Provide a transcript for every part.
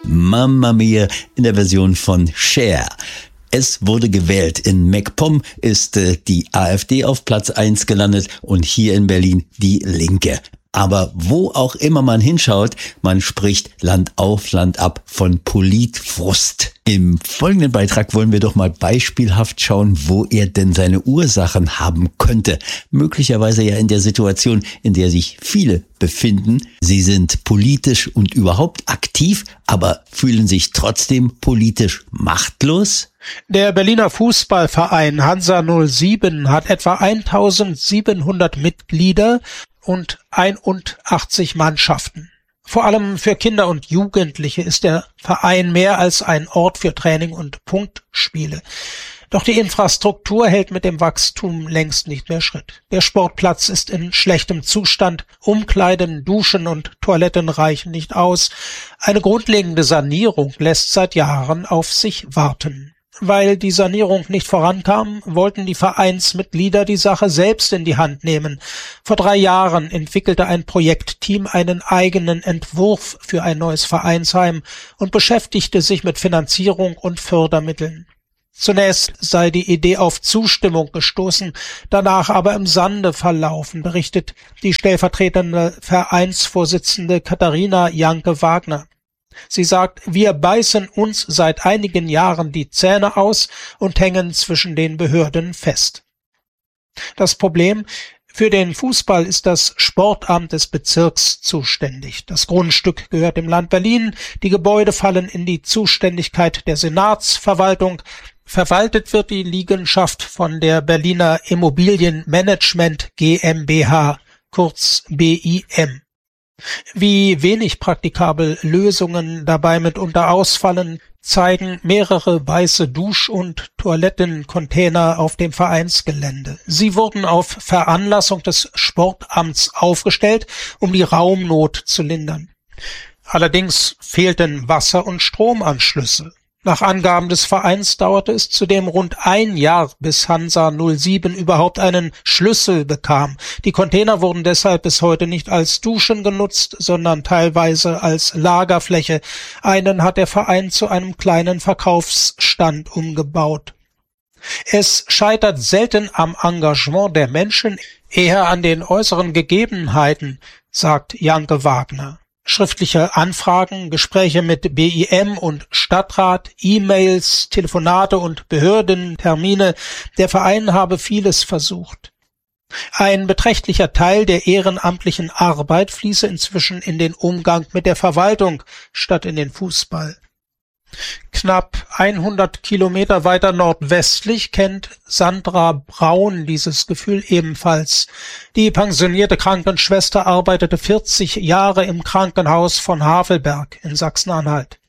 Mamma Mia in der Version von Cher. Es wurde gewählt. In MacPom ist die AfD auf Platz 1 gelandet und hier in Berlin die Linke. Aber wo auch immer man hinschaut, man spricht Land auf, Land ab von Politfrust. Im folgenden Beitrag wollen wir doch mal beispielhaft schauen, wo er denn seine Ursachen haben könnte. Möglicherweise ja in der Situation, in der sich viele befinden. Sie sind politisch und überhaupt aktiv, aber fühlen sich trotzdem politisch machtlos. Der Berliner Fußballverein Hansa 07 hat etwa 1700 Mitglieder und 81 Mannschaften. Vor allem für Kinder und Jugendliche ist der Verein mehr als ein Ort für Training und Punktspiele. Doch die Infrastruktur hält mit dem Wachstum längst nicht mehr Schritt. Der Sportplatz ist in schlechtem Zustand, Umkleiden, Duschen und Toiletten reichen nicht aus. Eine grundlegende Sanierung lässt seit Jahren auf sich warten. Weil die Sanierung nicht vorankam, wollten die Vereinsmitglieder die Sache selbst in die Hand nehmen. Vor 3 Jahren entwickelte ein Projektteam einen eigenen Entwurf für ein neues Vereinsheim und beschäftigte sich mit Finanzierung und Fördermitteln. Zunächst sei die Idee auf Zustimmung gestoßen, danach aber im Sande verlaufen, berichtet die stellvertretende Vereinsvorsitzende Katharina Janke-Wagner. Sie sagt, wir beißen uns seit einigen Jahren die Zähne aus und hängen zwischen den Behörden fest. Das Problem: Für den Fußball ist das Sportamt des Bezirks zuständig. Das Grundstück gehört dem Land Berlin, die Gebäude fallen in die Zuständigkeit der Senatsverwaltung. Verwaltet wird die Liegenschaft von der Berliner Immobilienmanagement GmbH, kurz BIM. Wie wenig praktikabel Lösungen dabei mitunter ausfallen, zeigen mehrere weiße Dusch- und Toilettencontainer auf dem Vereinsgelände. Sie wurden auf Veranlassung des Sportamts aufgestellt, um die Raumnot zu lindern. Allerdings fehlten Wasser- und Stromanschlüsse. Nach Angaben des Vereins dauerte es zudem rund 1 Jahr, bis Hansa 07 überhaupt einen Schlüssel bekam. Die Container wurden deshalb bis heute nicht als Duschen genutzt, sondern teilweise als Lagerfläche. Einen hat der Verein zu einem kleinen Verkaufsstand umgebaut. Es scheitert selten am Engagement der Menschen, eher an den äußeren Gegebenheiten, sagt Janke Wagner. Schriftliche Anfragen, Gespräche mit BIM und Stadtrat, E-Mails, Telefonate und Behördentermine. Der Verein habe vieles versucht. Ein beträchtlicher Teil der ehrenamtlichen Arbeit fließe inzwischen in den Umgang mit der Verwaltung statt in den Fußball. Knapp 100 Kilometer weiter nordwestlich kennt Sandra Braun dieses Gefühl ebenfalls. Die pensionierte Krankenschwester arbeitete 40 Jahre im Krankenhaus von Havelberg in Sachsen-Anhalt.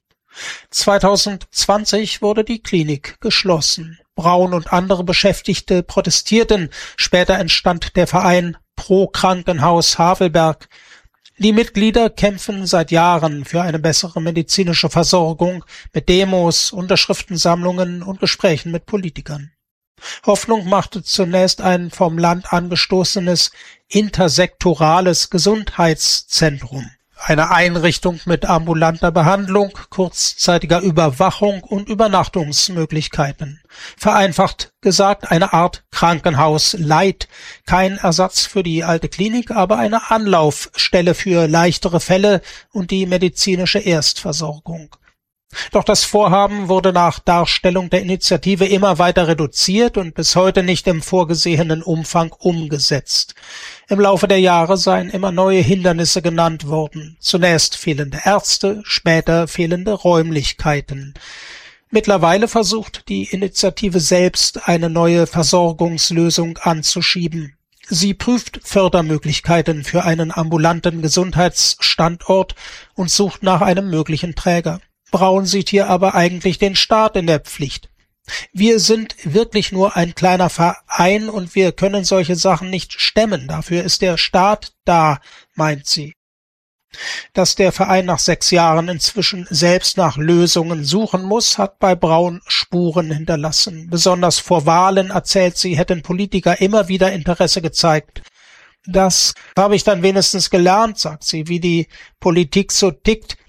2020 wurde die Klinik geschlossen. Braun und andere Beschäftigte protestierten. Später entstand der Verein Pro Krankenhaus Havelberg. Die Mitglieder kämpfen seit Jahren für eine bessere medizinische Versorgung mit Demos, Unterschriftensammlungen und Gesprächen mit Politikern. Hoffnung machte zunächst ein vom Land angestoßenes intersektorales Gesundheitszentrum. Eine Einrichtung mit ambulanter Behandlung, kurzzeitiger Überwachung und Übernachtungsmöglichkeiten. Vereinfacht gesagt eine Art Krankenhaus Light. Kein Ersatz für die alte Klinik, aber eine Anlaufstelle für leichtere Fälle und die medizinische Erstversorgung. Doch das Vorhaben wurde nach Darstellung der Initiative immer weiter reduziert und bis heute nicht im vorgesehenen Umfang umgesetzt. Im Laufe der Jahre seien immer neue Hindernisse genannt worden. Zunächst fehlende Ärzte, später fehlende Räumlichkeiten. Mittlerweile versucht die Initiative selbst, eine neue Versorgungslösung anzuschieben. Sie prüft Fördermöglichkeiten für einen ambulanten Gesundheitsstandort und sucht nach einem möglichen Träger. Braun sieht hier aber eigentlich den Staat in der Pflicht. Wir sind wirklich nur ein kleiner Verein und wir können solche Sachen nicht stemmen. Dafür ist der Staat da, meint sie. Dass der Verein nach 6 Jahren inzwischen selbst nach Lösungen suchen muss, hat bei Braun Spuren hinterlassen. Besonders vor Wahlen, erzählt sie, hätten Politiker immer wieder Interesse gezeigt. Das habe ich dann wenigstens gelernt, sagt sie, wie die Politik so tickt.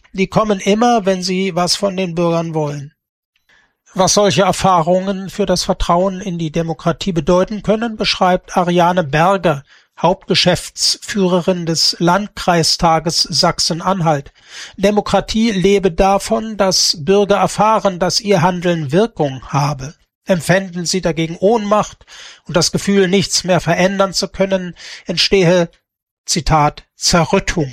Die kommen immer, wenn sie was von den Bürgern wollen. Was solche Erfahrungen für das Vertrauen in die Demokratie bedeuten können, beschreibt Ariane Berger, Hauptgeschäftsführerin des Landkreistages Sachsen-Anhalt. Demokratie lebe davon, dass Bürger erfahren, dass ihr Handeln Wirkung habe. Empfänden sie dagegen Ohnmacht und das Gefühl, nichts mehr verändern zu können, entstehe, Zitat, Zerrüttung.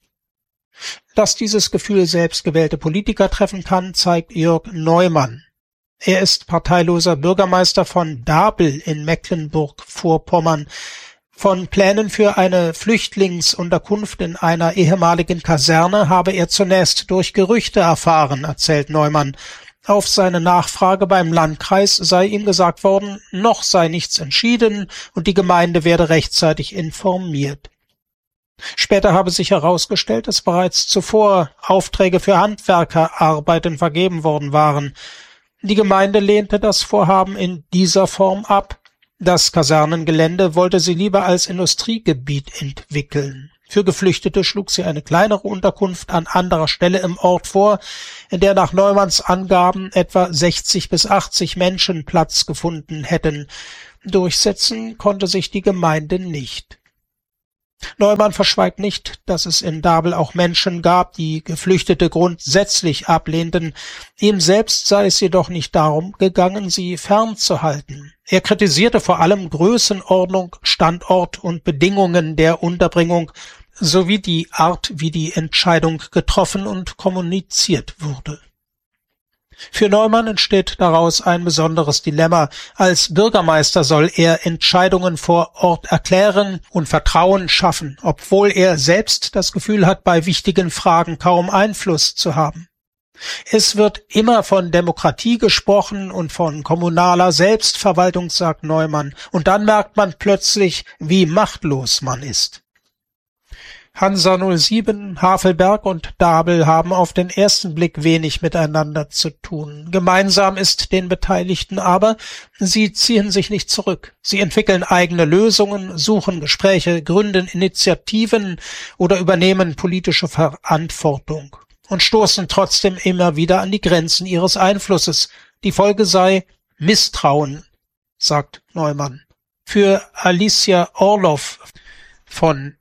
Dass dieses Gefühl selbst gewählte Politiker treffen kann, zeigt Jörg Neumann. Er ist parteiloser Bürgermeister von Dabel in Mecklenburg-Vorpommern. Von Plänen für eine Flüchtlingsunterkunft in einer ehemaligen Kaserne habe er zunächst durch Gerüchte erfahren, erzählt Neumann. Auf seine Nachfrage beim Landkreis sei ihm gesagt worden, noch sei nichts entschieden und die Gemeinde werde rechtzeitig informiert. Später habe sich herausgestellt, dass bereits zuvor Aufträge für Handwerkerarbeiten vergeben worden waren. Die Gemeinde lehnte das Vorhaben in dieser Form ab. Das Kasernengelände wollte sie lieber als Industriegebiet entwickeln. Für Geflüchtete schlug sie eine kleinere Unterkunft an anderer Stelle im Ort vor, in der nach Neumanns Angaben etwa 60 bis 80 Menschen Platz gefunden hätten. Durchsetzen konnte sich die Gemeinde nicht. Neumann verschweigt nicht, dass es in Dabel auch Menschen gab, die Geflüchtete grundsätzlich ablehnten. Ihm selbst sei es jedoch nicht darum gegangen, sie fernzuhalten. Er kritisierte vor allem Größenordnung, Standort und Bedingungen der Unterbringung sowie die Art, wie die Entscheidung getroffen und kommuniziert wurde. Für Neumann entsteht daraus ein besonderes Dilemma. Als Bürgermeister soll er Entscheidungen vor Ort erklären und Vertrauen schaffen, obwohl er selbst das Gefühl hat, bei wichtigen Fragen kaum Einfluss zu haben. Es wird immer von Demokratie gesprochen und von kommunaler Selbstverwaltung, sagt Neumann, und dann merkt man plötzlich, wie machtlos man ist. Hansa 07, Havelberg und Dabel haben auf den ersten Blick wenig miteinander zu tun. Gemeinsam ist den Beteiligten aber, sie ziehen sich nicht zurück. Sie entwickeln eigene Lösungen, suchen Gespräche, gründen Initiativen oder übernehmen politische Verantwortung und stoßen trotzdem immer wieder an die Grenzen ihres Einflusses. Die Folge sei Misstrauen, sagt Neumann. Für Alicia Orloff von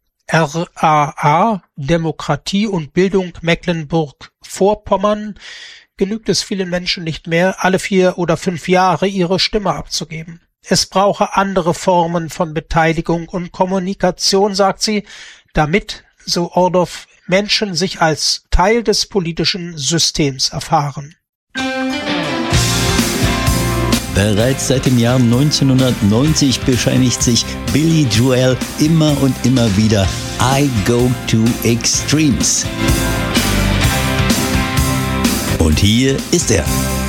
RAA, Demokratie und Bildung Mecklenburg-Vorpommern, genügt es vielen Menschen nicht mehr, alle 4 oder 5 Jahre ihre Stimme abzugeben. Es brauche andere Formen von Beteiligung und Kommunikation, sagt sie, damit, so Orloff, Menschen sich als Teil des politischen Systems erfahren. Bereits seit dem Jahr 1990 bescheinigt sich Billy Joel immer und immer wieder I go to extremes. Und hier ist er.